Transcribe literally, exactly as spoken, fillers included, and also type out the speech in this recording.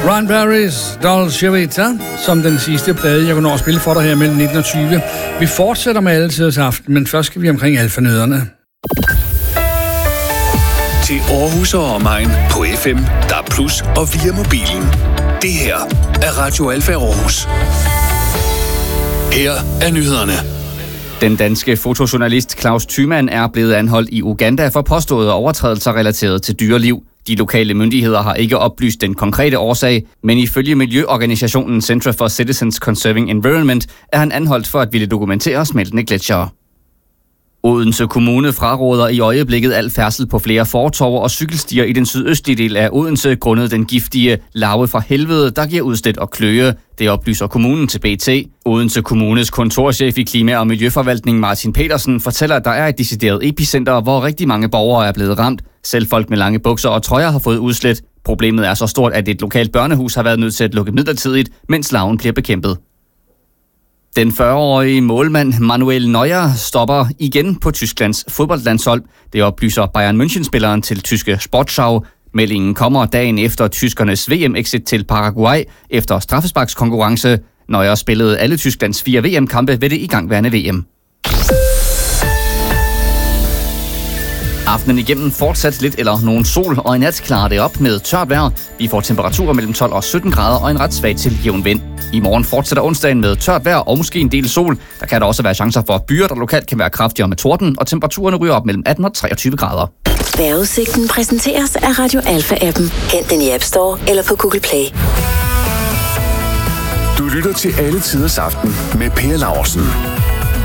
Cranberries, Dolce Vita, som den sidste plade, jeg kunne nå at spille for dig her mellem nitten og tyve. Vi fortsætter med alle tiders aften, men først skal vi omkring alfanødderne. Til Aarhus og omegn på F M, D A B plus og via mobilen. Det her er Radio Alfa Aarhus. Her er nyhederne. Den danske fotojournalist Claus Thymann er blevet anholdt i Uganda for påståede overtrædelser relateret til dyreliv. De lokale myndigheder har ikke oplyst den konkrete årsag, men ifølge miljøorganisationen Center for Citizens Conserving Environment er han anholdt for at ville dokumentere smeltende gletsjere. Odense Kommune fraråder i øjeblikket al færdsel på flere fortove og cykelstier i den sydøstlige del af Odense grundet den giftige larve fra helvede, der giver udstød og kløe. Det oplyser kommunen til B T. Odense Kommunes kontorchef i Klima- og Miljøforvaltning Martin Petersen fortæller, at der er et decideret epicenter, hvor rigtig mange borgere er blevet ramt. Selv folk med lange bukser og trøjer har fået udslæt. Problemet er så stort, at et lokalt børnehus har været nødt til at lukke midlertidigt, mens larven bliver bekæmpet. Den fyrre-årige målmand Manuel Neuer stopper igen på Tysklands fodboldlandshold. Det oplyser Bayern München-spilleren til tyske Sportschau. Meldingen kommer dagen efter tyskernes V M-exit til Paraguay efter straffesparkskonkurrence. Neuer spillede alle Tysklands fire V M-kampe ved det igangværende V M. Aftenen igennem fortsat lidt eller nogen sol, og i nat klarer det op med tørt vejr. Vi får temperaturer mellem tolv og sytten grader og en ret svag til jævn vind. I morgen fortsætter onsdagen med tørt vejr og måske en del sol. Der kan der også være chancer for byer, der lokalt kan være kraftigere med torden, og temperaturen ryger op mellem atten og treogtyve grader. Vejrudsigten præsenteres af Radio Alfa-appen. Hent den i App Store eller på Google Play. Du lytter til Alle Tiders Aften med Per Laursen.